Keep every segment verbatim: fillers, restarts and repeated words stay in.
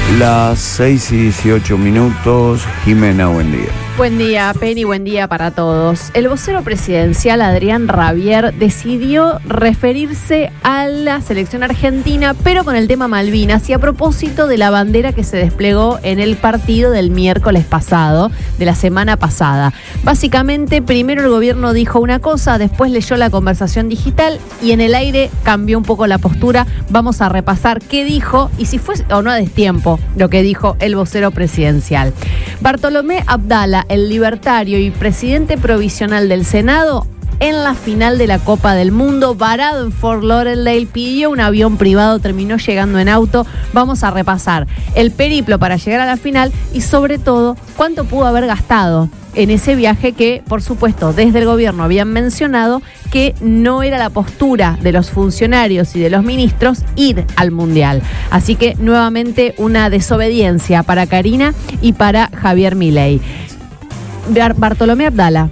Las seis y dieciocho minutos. Jimena, buen día. Buen día, Penny, buen día para todos. El vocero presidencial Adrián Rabier decidió referirse a la selección argentina, pero con el tema Malvinas y a propósito de la bandera que se desplegó en el partido del miércoles pasado, de la semana pasada. Básicamente, primero el gobierno dijo una cosa, después leyó la conversación digital y en el aire cambió un poco la postura. Vamos a repasar qué dijo y si fue o no a destiempo lo que dijo el vocero presidencial. Bartolomé Abdala, el libertario y presidente provisional del Senado, en la final de la Copa del Mundo, varado en Fort Lauderdale, pidió un avión privado, terminó llegando en auto. Vamos a repasar el periplo para llegar a la final y sobre todo cuánto pudo haber gastado en ese viaje que, por supuesto, desde el gobierno habían mencionado que no era la postura de los funcionarios y de los ministros ir al Mundial. Así que, nuevamente, una desobediencia para Karina y para Javier Milei. Bartolomé Abdala.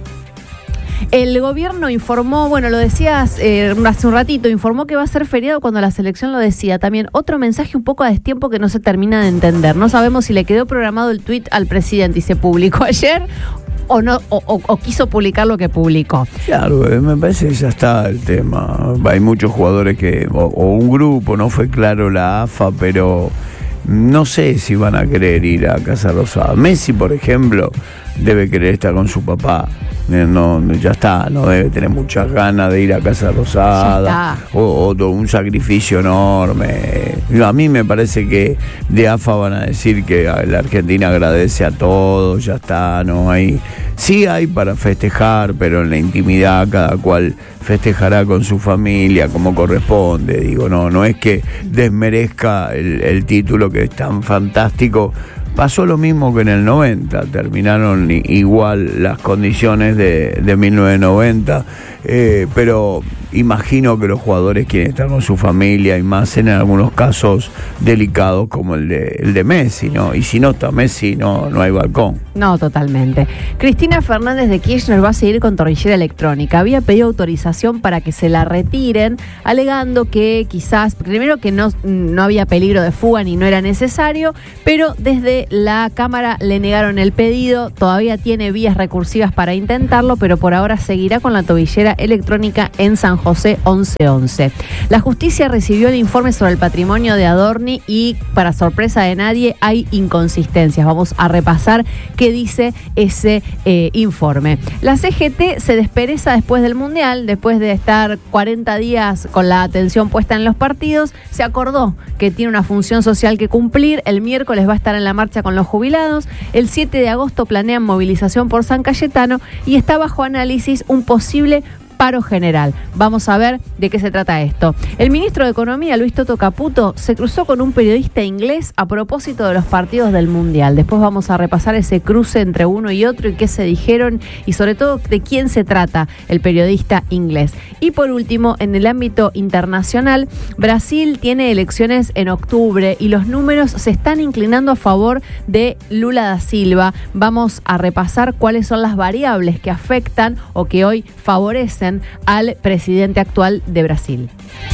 El gobierno informó, bueno, lo decías eh, hace un ratito, informó que va a ser feriado cuando la selección lo decía. También otro mensaje un poco a destiempo que no se termina de entender. No sabemos si le quedó programado el tuit al presidente y se publicó ayer o no, o, o, o quiso publicar lo que publicó. Claro, me parece que ya está el tema. Hay muchos jugadores que, o, o un grupo, no fue claro la A F A, pero no sé si van a querer ir a Casa Rosada. Messi, por ejemplo, debe querer estar con su papá. No, ya está, no debe tener muchas ganas de ir a Casa Rosada o, o un sacrificio enorme. A mí me parece que de A F A van a decir que la Argentina agradece a todos, ya está, no hay. Sí hay para festejar, pero en la intimidad cada cual festejará con su familia como corresponde. Digo, no, no es que desmerezca el, el título que es tan fantástico. Pasó lo mismo que en el noventa, terminaron igual las condiciones de, de mil novecientos noventa, eh, pero imagino que los jugadores quieren estar con su familia y más en algunos casos delicados como el de, el de Messi, ¿no? Y si no está Messi, no, no hay balcón. No, totalmente. Cristina Fernández de Kirchner va a seguir con torrillera electrónica. Había pedido autorización para que se la retiren, alegando que quizás, primero que no, no había peligro de fuga ni no era necesario, pero desde la Cámara le negaron el pedido. Todavía tiene vías recursivas para intentarlo, pero por ahora seguirá con la tobillera electrónica en San José once once. La justicia recibió el informe sobre el patrimonio de Adorni y, para sorpresa de nadie, hay inconsistencias. Vamos a repasar qué dice ese eh, informe. La C G T se despereza después del Mundial, después de estar cuarenta días con la atención puesta en los partidos. Se acordó que tiene una función social que cumplir. El miércoles va a estar en la marcha con los jubilados. El siete de agosto planean movilización por San Cayetano y está bajo análisis un posible paro general. Vamos a ver de qué se trata esto. El ministro de Economía, Luis Toto Caputo, se cruzó con un periodista inglés a propósito de los partidos del Mundial. Después vamos a repasar ese cruce entre uno y otro y qué se dijeron y sobre todo de quién se trata el periodista inglés. Y por último, en el ámbito internacional, Brasil tiene elecciones en octubre y los números se están inclinando a favor de Lula da Silva. Vamos a repasar cuáles son las variables que afectan o que hoy favorecen al presidente actual de Brasil.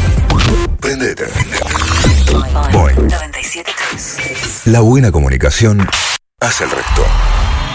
Prendete. Boing. noventa y siete punto tres. La buena comunicación hace el resto.